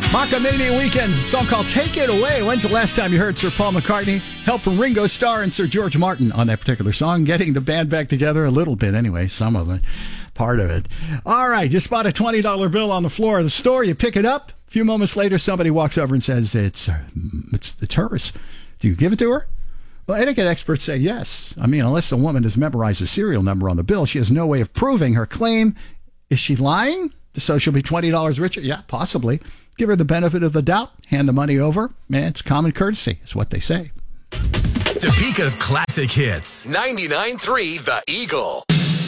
Macamania Weekend, a song called Take It Away. When's the last time you heard Sir Paul McCartney? Help from Ringo Starr and Sir George Martin on that particular song. Getting the band back together a little bit anyway, some of it, part of it. All right, you spot a $20 bill on the floor of the store, you pick it up. A few moments later, somebody walks over and says, it's hers. Do you give it to her? Well, etiquette experts say yes. I mean, unless the woman has memorized the serial number on the bill, she has no way of proving her claim. Is she lying? So she'll be $20 richer? Yeah, possibly. Give her the benefit of the doubt. Hand the money over. Man, it's common courtesy, is what they say. Topeka's classic hits. 99.3 The Eagle.